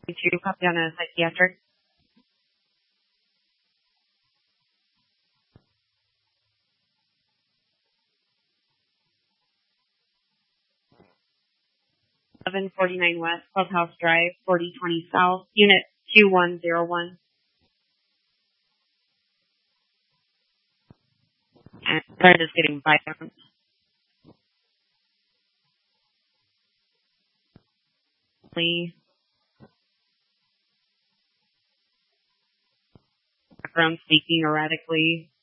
to copy on a psychiatric. $1149 West, Clubhouse Drive, 4020 South, Unit 2101. And friend is getting violent. Background speaking erratically.